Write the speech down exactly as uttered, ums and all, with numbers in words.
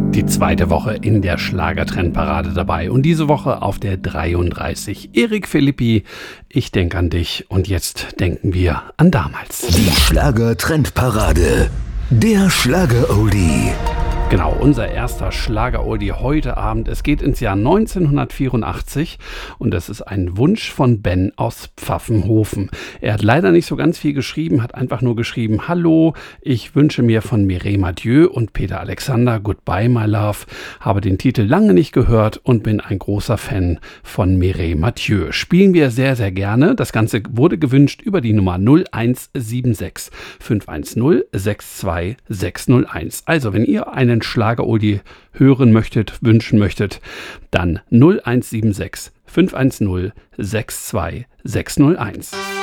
Die zweite Woche in der Schlagertrendparade dabei und diese Woche auf der dreiunddreißig. Erik Philippi, ich denke an dich und jetzt denken wir an damals. Die Schlagertrendparade, der Schlager-Oldie. Genau, unser erster Schlager-Oldie heute Abend. Es geht ins Jahr neunzehnhundertvierundachtzig und es ist ein Wunsch von Ben aus Pfaffenhofen. Er hat leider nicht so ganz viel geschrieben, hat einfach nur geschrieben: Hallo, ich wünsche mir von Mireille Mathieu und Peter Alexander Goodbye My Love. Habe den Titel lange nicht gehört und bin ein großer Fan von Mireille Mathieu. Spielen wir sehr, sehr gerne. Das Ganze wurde gewünscht über die Nummer null eins sieben sechs fünf eins null sechs zwei sechs null eins. Also, wenn ihr einen Schlager-Oldie hören möchtet, wünschen möchtet, dann null eins sieben sechs fünf eins null sechs zwei sechs null eins.